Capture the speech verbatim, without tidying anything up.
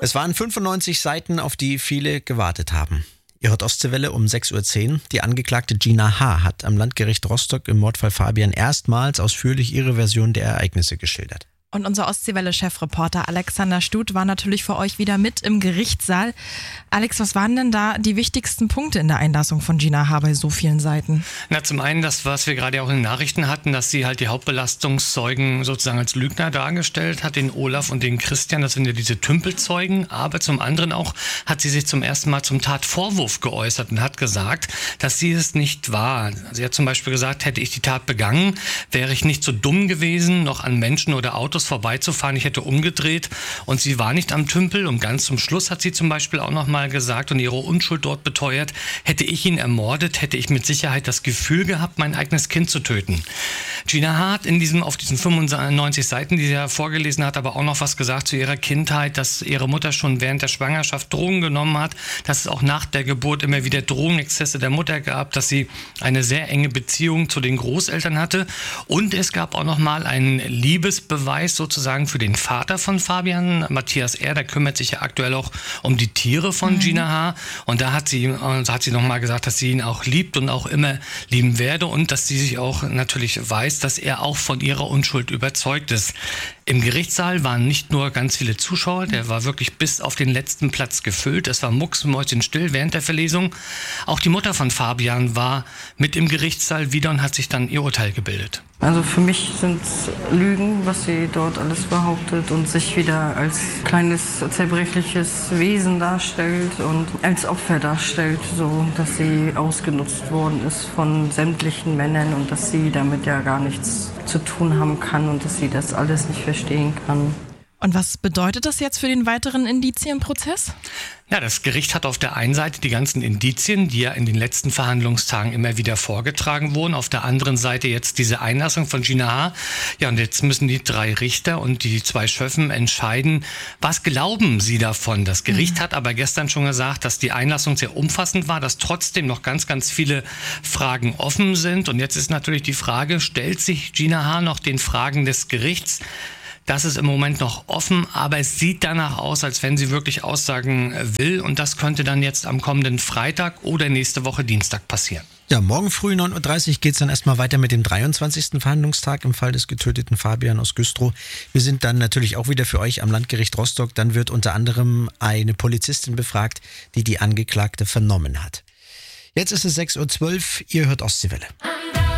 Es waren fünfundneunzig Seiten, auf die viele gewartet haben. Ihr hört Ostseewelle um sechs Uhr zehn. Die Angeklagte Gina H. hat am Landgericht Rostock im Mordfall Fabian erstmals ausführlich ihre Version der Ereignisse geschildert. Und unser Ostseewelle-Chefreporter Alexander Stut war natürlich für euch wieder mit im Gerichtssaal. Alex, was waren denn da die wichtigsten Punkte in der Einlassung von Gina H. bei so vielen Seiten? Na, zum einen das, was wir gerade auch in den Nachrichten hatten, dass sie halt die Hauptbelastungszeugen sozusagen als Lügner dargestellt hat, den Olaf und den Christian, das sind ja diese Tümpelzeugen. Aber zum anderen auch hat sie sich zum ersten Mal zum Tatvorwurf geäußert und hat gesagt, dass sie es nicht war. Sie hat zum Beispiel gesagt, hätte ich die Tat begangen, wäre ich nicht so dumm gewesen, noch an Menschen oder Autos vorbeizufahren. Ich hätte umgedreht und sie war nicht am Tümpel. Und ganz zum Schluss hat sie zum Beispiel auch noch mal gesagt und ihre Unschuld dort beteuert, hätte ich ihn ermordet, hätte ich mit Sicherheit das Gefühl gehabt, mein eigenes Kind zu töten. Gina H. hat in diesem, auf diesen fünfundneunzig Seiten, die sie ja vorgelesen hat, aber auch noch was gesagt zu ihrer Kindheit, dass ihre Mutter schon während der Schwangerschaft Drogen genommen hat, dass es auch nach der Geburt immer wieder Drogenexzesse der Mutter gab, dass sie eine sehr enge Beziehung zu den Großeltern hatte und es gab auch noch mal einen Liebesbeweis sozusagen für den Vater von Fabian, Matthias R., der kümmert sich ja aktuell auch um die Tiere von mhm. Gina H. Und da hat sie, da hat sie nochmal gesagt, dass sie ihn auch liebt und auch immer lieben werde und dass sie sich auch natürlich weiß, dass er auch von ihrer Unschuld überzeugt ist. Im Gerichtssaal waren nicht nur ganz viele Zuschauer, der war wirklich bis auf den letzten Platz gefüllt. Es war mucksmäuschenstill während der Verlesung. Auch die Mutter von Fabian war mit im Gerichtssaal wieder und hat sich dann ihr Urteil gebildet. Also für mich sind es Lügen, was sie dort alles behauptet und sich wieder als kleines zerbrechliches Wesen darstellt und als Opfer darstellt, so dass sie ausgenutzt worden ist von sämtlichen Männern und dass sie damit ja gar nichts zu tun haben kann und dass sie das alles nicht verstehen kann. Und was bedeutet das jetzt für den weiteren Indizienprozess? Ja, das Gericht hat auf der einen Seite die ganzen Indizien, die ja in den letzten Verhandlungstagen immer wieder vorgetragen wurden. Auf der anderen Seite jetzt diese Einlassung von Gina H. Ja, und jetzt müssen die drei Richter und die zwei Schöffen entscheiden, was glauben sie davon. Das Gericht mhm. hat aber gestern schon gesagt, dass die Einlassung sehr umfassend war, dass trotzdem noch ganz, ganz viele Fragen offen sind. Und jetzt ist natürlich die Frage, stellt sich Gina H. noch den Fragen des Gerichts? Das ist im Moment noch offen, aber es sieht danach aus, als wenn sie wirklich aussagen will. Und das könnte dann jetzt am kommenden Freitag oder nächste Woche Dienstag passieren. Ja, morgen früh neun Uhr dreißig geht es dann erstmal weiter mit dem dreiundzwanzigsten Verhandlungstag im Fall des getöteten Fabian aus Güstrow. Wir sind dann natürlich auch wieder für euch am Landgericht Rostock. Dann wird unter anderem eine Polizistin befragt, die die Angeklagte vernommen hat. Jetzt ist es sechs Uhr zwölf, ihr hört Ostseewelle.